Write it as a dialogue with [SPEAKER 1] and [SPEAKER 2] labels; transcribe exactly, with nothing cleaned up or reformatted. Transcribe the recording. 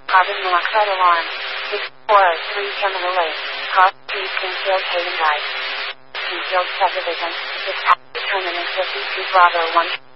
[SPEAKER 1] Carbon monoxide alarm. six four oh three Terminal Lake. Cross Street, Kingfield, Hayden Drive. Kingfield subdivision. six Terminal fifty-two Bravo one.